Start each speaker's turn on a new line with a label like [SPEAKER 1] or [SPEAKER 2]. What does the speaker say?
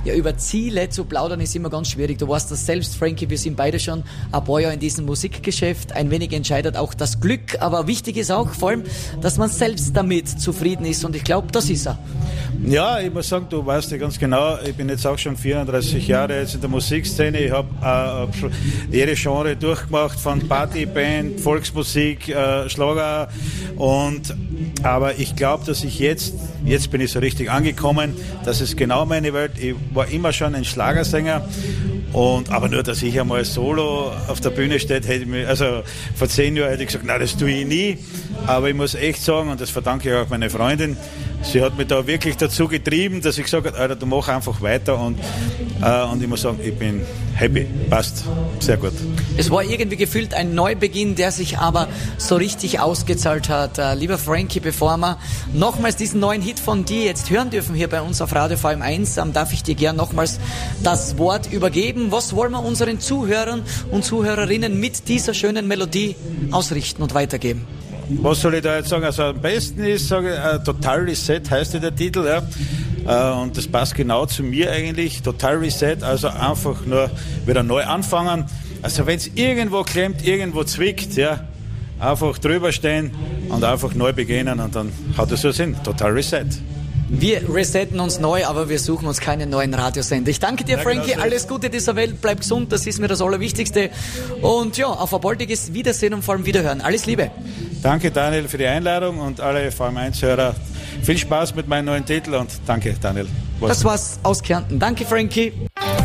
[SPEAKER 1] Ja, über Ziele zu plaudern ist immer ganz schwierig. Du weißt das selbst, Frankie, wir sind beide schon ein paar Jahre in diesem Musikgeschäft. Ein wenig entscheidet auch das Glück, aber wichtig ist auch vor allem, dass man selbst damit zufrieden ist und ich glaube, das ist er.
[SPEAKER 2] Ja, ich muss sagen, du weißt ja ganz genau, ich bin jetzt auch schon 34 Jahre jetzt in der Musikszene. Ich habe jede Genre durchgemacht, von Partyband, Volksmusik, Schlager aber ich glaube, dass ich jetzt bin ich so richtig angekommen, das ist genau meine Welt. Ich war immer schon ein Schlagersänger aber nur, dass ich einmal solo auf der Bühne stehe, also vor 10 Jahren hätte ich gesagt, nein, das tue ich nie. Aber ich muss echt sagen, und das verdanke ich auch meiner Freundin, sie hat mich da wirklich dazu getrieben, dass ich gesagt habe, Alter, du mach einfach weiter und ich muss sagen, ich bin happy, passt, sehr gut.
[SPEAKER 1] Es war irgendwie gefühlt ein Neubeginn, der sich aber so richtig ausgezahlt hat. Lieber Frankie, bevor wir nochmals diesen neuen Hit von dir jetzt hören dürfen hier bei uns auf Radio VM1, darf ich dir gern nochmals das Wort übergeben. Was wollen wir unseren Zuhörern und Zuhörerinnen mit dieser schönen Melodie ausrichten und weitergeben?
[SPEAKER 2] Was soll ich da jetzt sagen? Also am besten ist, Total Reset heißt ja der Titel, ja. Und das passt genau zu mir eigentlich. Total Reset, also einfach nur wieder neu anfangen. Also wenn es irgendwo klemmt, irgendwo zwickt, ja, einfach drüber stehen und einfach neu beginnen und dann hat es so Sinn. Total Reset.
[SPEAKER 1] Wir resetten uns neu, aber wir suchen uns keinen neuen Radiosender. Ich danke dir, Frankie. Alles Gute dieser Welt. Bleib gesund, das ist mir das Allerwichtigste. Und ja, auf ein baldiges Wiedersehen und vor allem Wiederhören. Alles Liebe.
[SPEAKER 2] Danke, Daniel, für die Einladung und alle VM1-Hörer. Viel Spaß mit meinem neuen Titel und danke, Daniel.
[SPEAKER 1] Das war's aus Kärnten. Danke, Frankie.